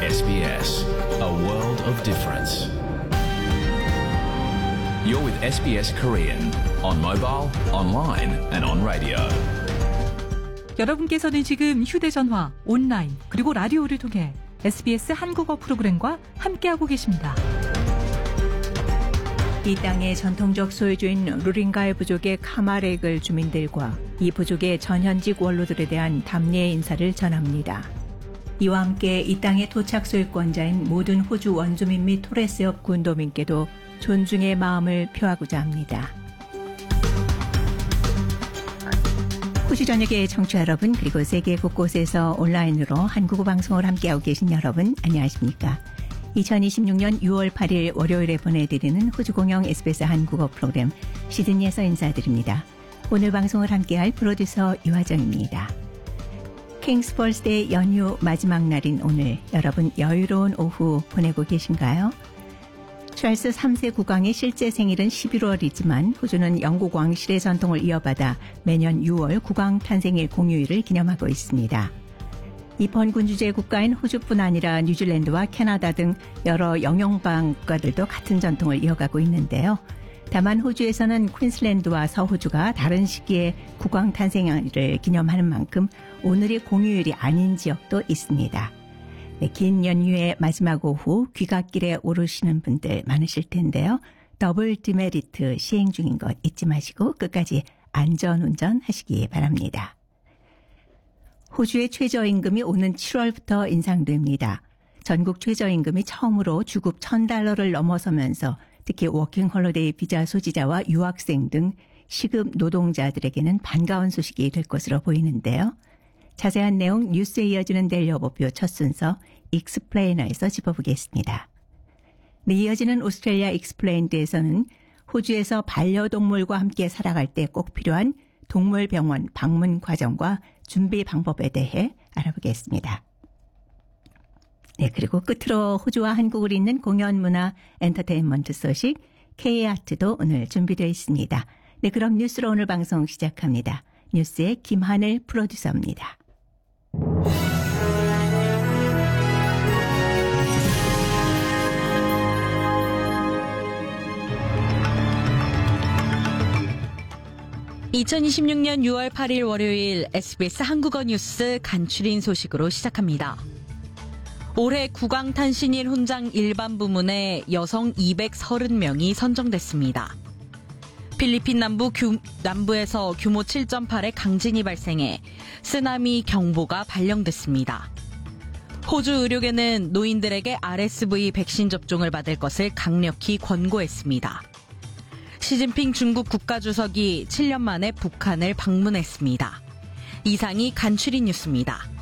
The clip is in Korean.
SBS, a world of difference. You're with SBS Korean on mobile, online and on radio. 여러분께서는 지금 휴대전화, 온라인, 그리고 라디오를 통해 SBS 한국어 프로그램과 함께하고 계십니다. 이 땅의 전통적 소유주인 루링가이 부족의 카마렉을 주민들과 이 부족의 전현직 원로들에 대한 담례의 인사를 전합니다. 이와 함께 이 땅의 토착 소유권자인 모든 호주 원주민 및 토레스역 군도민께도 존중의 마음을 표하고자 합니다. 호주 전역의 청취자 여러분, 그리고 세계 곳곳에서 온라인으로 한국어 방송을 함께하고 계신 여러분, 안녕하십니까? 2026년 6월 8일 월요일에 보내드리는 호주 공영 SBS 한국어 프로그램 시드니에서 인사드립니다. 오늘 방송을 함께할 프로듀서 유화정입니다. 킹스펄스데이 연휴 마지막 날인 오늘, 여러분 여유로운 오후 보내고 계신가요? 찰스 3세 국왕의 실제 생일은 11월이지만 호주는 영국 왕실의 전통을 이어받아 매년 6월 국왕 탄생일 공휴일을 기념하고 있습니다. 입헌군 주재 국가인 호주뿐 아니라 뉴질랜드와 캐나다 등 여러 영연방 국가들도 같은 전통을 이어가고 있는데요. 다만 호주에서는 퀸슬랜드와 서호주가 다른 시기에 국왕 탄생일을 기념하는 만큼 오늘이 공휴일이 아닌 지역도 있습니다. 네, 긴 연휴의 마지막 오후 귀갓길에 오르시는 분들 많으실 텐데요. 더블 디메리트 시행 중인 것 잊지 마시고 끝까지 안전운전 하시기 바랍니다. 호주의 최저임금이 오는 7월부터 인상됩니다. 전국 최저임금이 처음으로 주급 $1,000를 넘어서면서 특히 워킹 홀리데이 비자 소지자와 유학생 등 시급 노동자들에게는 반가운 소식이 될 것으로 보이는데요. 자세한 내용 뉴스에 이어지는 데일리 오버뷰 첫 순서 익스플레이너에서 짚어보겠습니다. 네, 이어지는 오스트레일리아 익스플레인드에서는 호주에서 반려동물과 함께 살아갈 때 꼭 필요한 동물병원 방문 과정과 준비 방법에 대해 알아보겠습니다. 네, 그리고 끝으로 호주와 한국을 잇는 공연 문화 엔터테인먼트 소식 K아트도 오늘 준비되어 있습니다. 네, 그럼 뉴스로 오늘 방송 시작합니다. 뉴스의 김하늘 프로듀서입니다. (2026년 6월 8일) 월요일 SBS 한국어 뉴스 간추린 소식으로 시작합니다. 올해 국왕 탄신일 훈장 일반 부문에 여성 230명이 선정됐습니다. 필리핀 남부에서 규모 7.8의 강진이 발생해 쓰나미 경보가 발령됐습니다. 호주 의료계는 노인들에게 RSV 백신 접종을 받을 것을 강력히 권고했습니다. 시진핑 중국 국가주석이 7년 만에 북한을 방문했습니다. 이상이 간추린 뉴스입니다.